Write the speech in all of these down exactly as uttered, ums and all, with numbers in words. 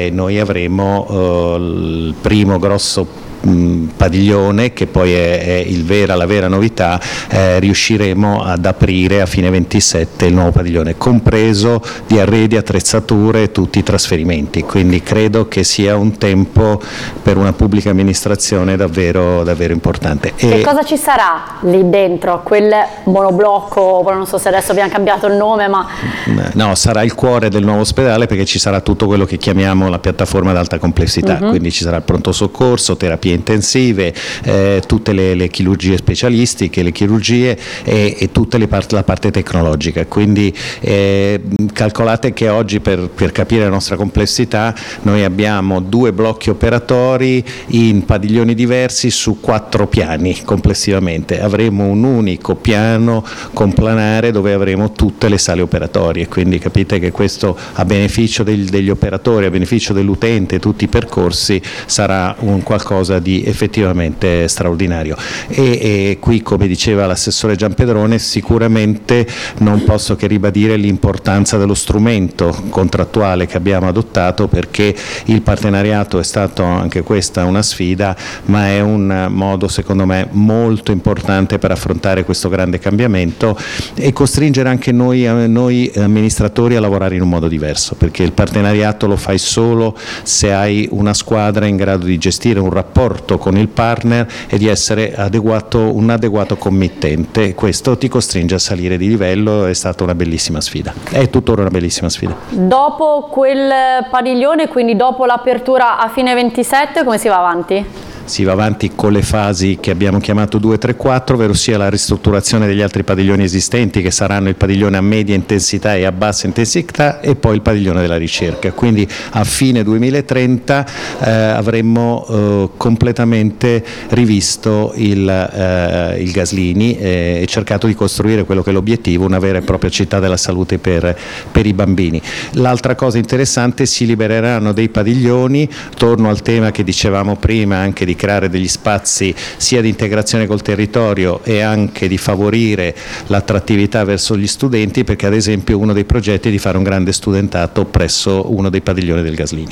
eh, noi avremo eh, il primo grosso padiglione, che poi è, è il vera, la vera novità. Eh, riusciremo ad aprire a fine ventisette il nuovo padiglione, compreso di arredi, attrezzature e tutti i trasferimenti, quindi credo che sia un tempo per una pubblica amministrazione davvero, davvero importante. E che cosa ci sarà lì dentro? Quel monoblocco, non so se adesso abbiamo cambiato il nome, ma... No, sarà il cuore del nuovo ospedale, perché ci sarà tutto quello che chiamiamo la piattaforma ad alta complessità, uh-huh. quindi ci sarà il pronto soccorso, terapie intensive, eh, tutte le, le chirurgie specialistiche, le chirurgie e, e tutte le part- la parte tecnologica, quindi eh, calcolate che oggi, per, per capire la nostra complessità, noi abbiamo due blocchi operatori in padiglioni diversi su quattro piani complessivamente. Avremo un unico piano complanare dove avremo tutte le sale operatorie, quindi capite che questo, a beneficio del, degli operatori, a beneficio dell'utente, tutti i percorsi, sarà un qualcosa di effettivamente straordinario. E, e qui, come diceva l'assessore Giampedrone, sicuramente non posso che ribadire l'importanza dello strumento contrattuale che abbiamo adottato, perché il partenariato è stato anche questa una sfida, ma è un modo secondo me molto importante per affrontare questo grande cambiamento e costringere anche noi, noi amministratori a lavorare in un modo diverso, perché il partenariato lo fai solo se hai una squadra in grado di gestire un rapporto con il partner e di essere adeguato, un adeguato committente. Questo ti costringe a salire di livello. È stata una bellissima sfida, è tuttora una bellissima sfida. Dopo quel padiglione, quindi dopo l'apertura a fine ventisette, come si va avanti? Si va avanti con le fasi che abbiamo chiamato due, tre, quattro, ovvero sia la ristrutturazione degli altri padiglioni esistenti, che saranno il padiglione a media intensità e a bassa intensità, e poi il padiglione della ricerca. Quindi a fine duemilatrenta eh, avremmo eh, completamente rivisto il, eh, il Gaslini eh, e cercato di costruire quello che è l'obiettivo, una vera e propria città della salute per, per i bambini. L'altra cosa interessante, si libereranno dei padiglioni, torno al tema che dicevamo prima, anche di creare degli spazi sia di integrazione col territorio e anche di favorire l'attrattività verso gli studenti, perché ad esempio uno dei progetti è di fare un grande studentato presso uno dei padiglioni del Gaslini.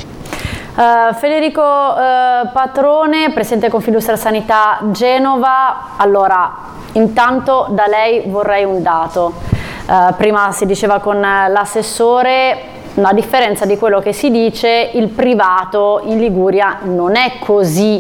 Uh, Federico uh, Patrone, presidente Confindustria Sanità Genova. Allora, intanto da lei vorrei un dato. Uh, prima si diceva con l'assessore, a differenza di quello che si dice, il privato in Liguria non è così,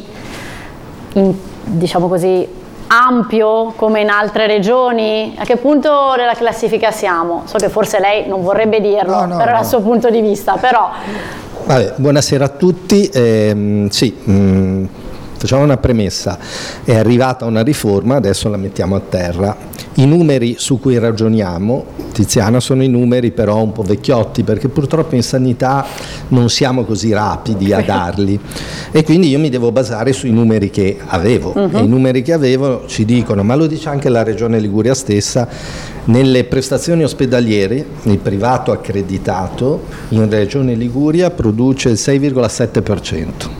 in, diciamo così, ampio come in altre regioni. A che punto della classifica siamo? So che forse lei non vorrebbe dirlo, no, no, per no. il suo punto di vista, però... Vabbè, buonasera a tutti. Eh, sì, mh, facciamo una premessa. È arrivata una riforma, adesso la mettiamo a terra. I numeri su cui ragioniamo, Tiziana, sono i numeri però un po' vecchiotti, perché purtroppo in sanità non siamo così rapidi a darli, e quindi io mi devo basare sui numeri che avevo. Uh-huh. E i numeri che avevo ci dicono, ma lo dice anche la Regione Liguria stessa, nelle prestazioni ospedaliere il privato accreditato in Regione Liguria produce il sei virgola sette per cento.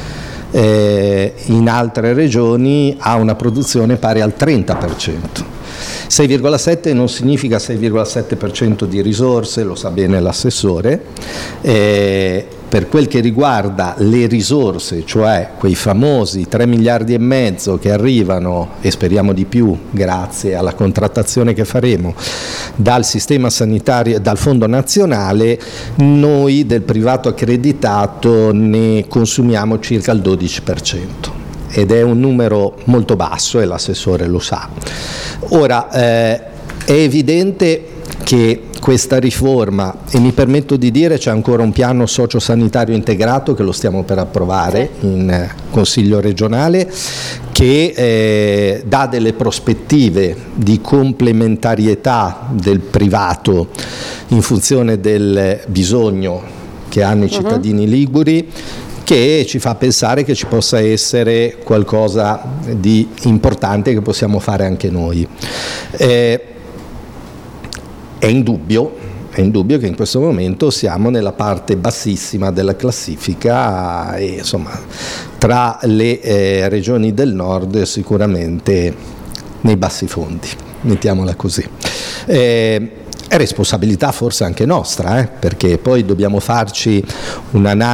Eh, in altre regioni ha una produzione pari al trenta per cento. sei virgola sette non significa sei virgola sette per cento di risorse, lo sa bene l'assessore. Eh, per quel che riguarda le risorse, cioè quei famosi tre miliardi e mezzo che arrivano, e speriamo di più grazie alla contrattazione che faremo, dal sistema sanitario, dal fondo nazionale, noi del privato accreditato ne consumiamo circa il dodici per cento. Ed è un numero molto basso e l'assessore lo sa. Ora, eh, è evidente che questa riforma, e mi permetto di dire c'è ancora un piano sociosanitario integrato che lo stiamo per approvare in eh, Consiglio regionale, che eh, dà delle prospettive di complementarietà del privato in funzione del bisogno che hanno i cittadini uh-huh. liguri, che ci fa pensare che ci possa essere qualcosa di importante che possiamo fare anche noi. Eh, è indubbio, è indubbio che in questo momento siamo nella parte bassissima della classifica e insomma tra le eh, regioni del nord sicuramente nei bassi fondi, mettiamola così. Eh, è responsabilità forse anche nostra, eh, perché poi dobbiamo farci un'analisi